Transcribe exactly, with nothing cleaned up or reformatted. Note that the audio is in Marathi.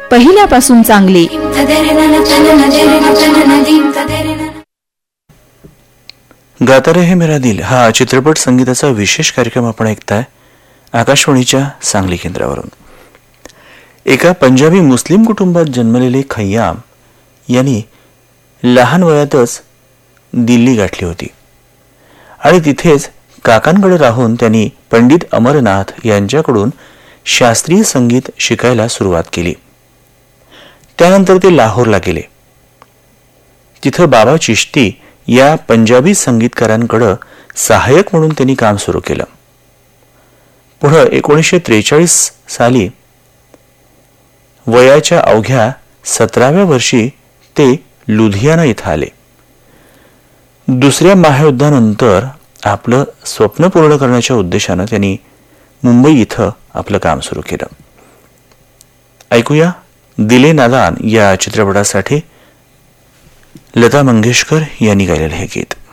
पहिल्यापासून चांगली. गाता रहे मेरा दिल हा चित्रपट संगीताचा विशेष कार्यक्रम आपण ऐकताय आकाशवाणीच्या सांगली केंद्रावरून. एका पंजाबी मुस्लिम कुटुंबात जन्मलेले खय्याम यांनी लहान वयातच दिल्ली गाठली होती आणि तिथेच काकांकडे राहून त्यांनी पंडित अमरनाथ यांच्याकडून शास्त्रीय संगीत शिकायला सुरुवात केली. त्यानंतर ते लाहोरला गेले. तिथं बाबा चिश्ती या पंजाबी संगीतकारांकडे सहाय्यक म्हणून त्यांनी काम सुरू केलं. पुढे एकोणीसशे त्रेचाळीस साली वयाच्या अवघ्या सतराव्या वर्षी ते लुधियाना इथं आले. दुसऱ्या महायुद्धानंतर आपलं स्वप्न पूर्ण करण्याच्या उद्देशानं त्यांनी मुंबई इथं आपलं काम सुरू केलं. ऐकूया दिले नादान या चित्रपटासाठी लता मंगेशकर यांनी गायलेलं हे गीत.